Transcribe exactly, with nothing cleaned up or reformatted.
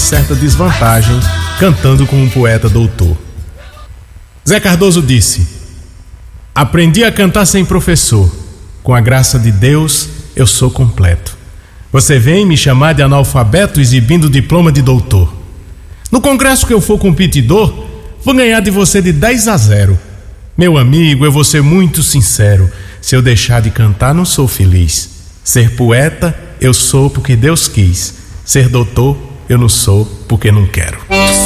certa desvantagem cantando com um poeta doutor. Zé Cardoso disse: aprendi a cantar sem professor, com a graça de Deus eu sou completo. Você vem me chamar de analfabeto exibindo o diploma de doutor. No congresso que eu for competidor, vou ganhar de você de dez a zero. Meu amigo, eu vou ser muito sincero, se eu deixar de cantar não sou feliz. Ser poeta eu sou porque Deus quis, ser doutor eu não sou porque não quero.